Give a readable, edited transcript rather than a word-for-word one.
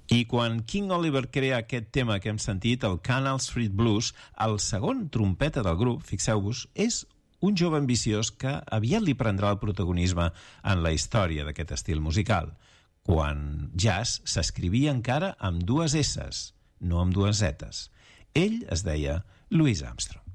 I quan King Oliver crea aquest tema que hem sentit, el Canal Street Blues, el segon trompeta del grup, fixeu-vos, és un jove ambiciós que aviat li prendrà el protagonisme en la història d'aquest estil musical, quan jazz s'escrivia encara amb dues S's, no amb dues Z's. Ell es deia Louis Armstrong.